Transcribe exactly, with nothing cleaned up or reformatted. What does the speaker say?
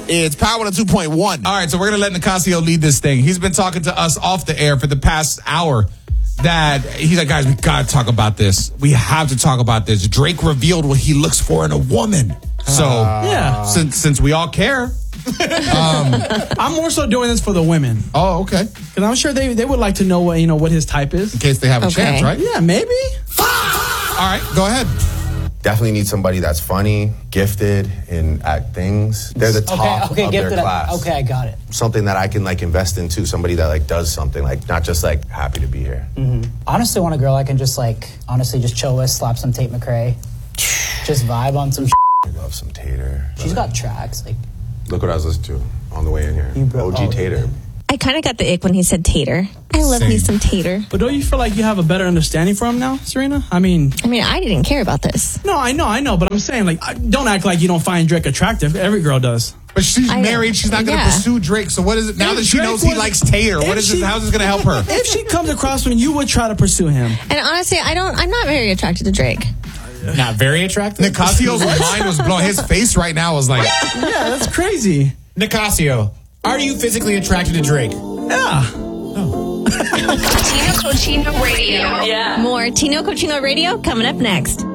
It's Power one oh two point one. All right, so we're going to let Nicasio lead this thing. He's been talking to us off the air for the past hour that he's like, guys, we got to talk about this. We have to talk about this. Drake revealed what he looks for in a woman. So, uh, yeah. since since we all care. um, I'm more so doing this for the women. Oh, okay. Because I'm sure they they would like to know what, you know, what his type is. In case they have a Okay. chance, right? Yeah, maybe. All right, go ahead. Definitely need somebody that's funny, gifted, and at things. They're the top okay, okay, of gifted. their class. Okay, I got it. Something that I can like invest into. Somebody that like does something, like not just like happy to be here. Mm-hmm. Honestly, I want a girl I can just like honestly just chill with, slap some Tate McRae, just vibe on some. I love some Tater. She's got tracks. Like, look what I was listening to on the way in here. You bro- O G oh, Tater. I kind of got the ick when he said tater. I love Same. me some tater. But don't you feel like you have a better understanding for him now, Serena? I mean, I mean, I didn't care about this. no, I know, I know, but I'm saying, like, I- don't act like you don't find Drake attractive. Every girl does. But she's I- married. She's not going to yeah. pursue Drake. So what is it now If that she Drake knows he was- likes Tater? What if is this? she- How is this going to help her? If she comes across me, you would try to pursue him. And honestly, I don't. I'm not very attracted to Drake. Not very attractive. Nicasio's mind was blown. His face right now was like, Yeah, that's crazy. Nicasio, are you physically attracted to Drake? Yeah. Tino Cochino Radio. More Tino Cochino Radio coming up next.